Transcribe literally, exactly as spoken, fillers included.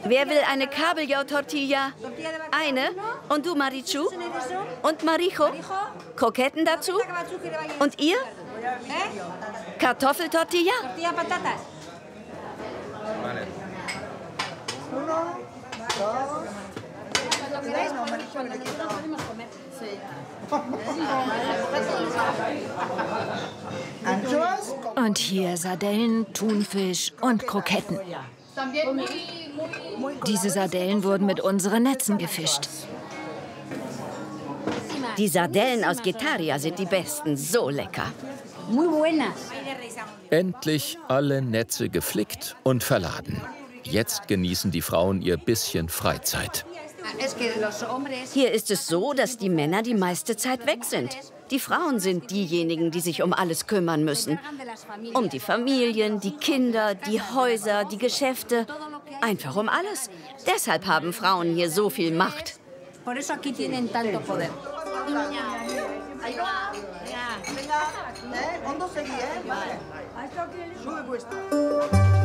Wer will eine Kabeljau-Tortilla? Eine? Und du, Marichu? Und Marijo? Kroketten dazu? Und ihr? Kartoffeltortilla? Und hier Sardellen, Thunfisch und Kroketten. Diese Sardellen wurden mit unseren Netzen gefischt. Die Sardellen aus Getaria sind die besten, so lecker. Endlich alle Netze geflickt und verladen. Jetzt genießen die Frauen ihr bisschen Freizeit. Hier ist es so, dass die Männer die meiste Zeit weg sind. Die Frauen sind diejenigen, die sich um alles kümmern müssen. Um die Familien, die Kinder, die Häuser, die Geschäfte. Einfach um alles. Deshalb haben Frauen hier so viel Macht.